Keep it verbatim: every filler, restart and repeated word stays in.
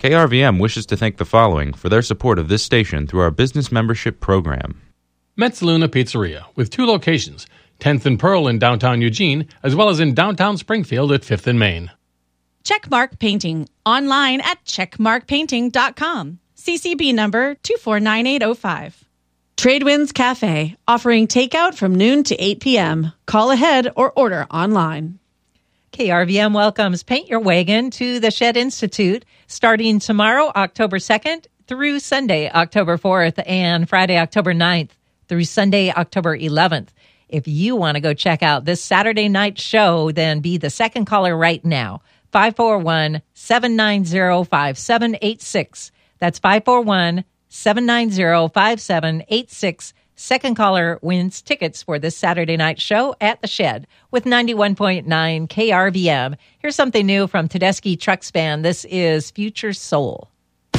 K R V M wishes to thank the following for their support of this station through our business membership program. Metzluna Pizzeria, with two locations, tenth and Pearl in downtown Eugene, as well as in downtown Springfield at fifth and Main. Checkmark Painting, online at checkmark painting dot com. C C B number two four nine eight oh five. Tradewinds Cafe, offering takeout from noon to eight p.m. Call ahead or order online. K R V M welcomes Paint Your Wagon to the Shed Institute starting tomorrow, October second, through Sunday, October fourth, and Friday, October ninth, through Sunday, October eleventh. If you want to go check out this Saturday night show, then be the second caller right now. five four one, seven nine zero, five seven eight six. That's five four one, seven nine zero, five seven eight six. Second caller wins tickets for this Saturday night show at the Shed with ninety-one point nine K R V M. Here's something new from Tedeschi Trucks Band. This is Future Soul.